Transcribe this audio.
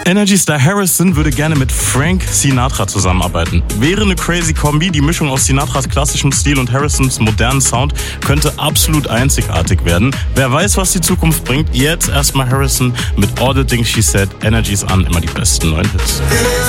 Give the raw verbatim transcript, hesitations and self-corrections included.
Energy-Star Harrison würde gerne mit Frank Sinatra zusammenarbeiten. Wäre eine crazy Kombi, die Mischung aus Sinatras klassischem Stil und Harrisons modernen Sound könnte absolut einzigartig werden. Wer weiß, was die Zukunft bringt. Jetzt erstmal Harrison mit All the Things She Said. Energy ist an, immer die besten neuen Hits.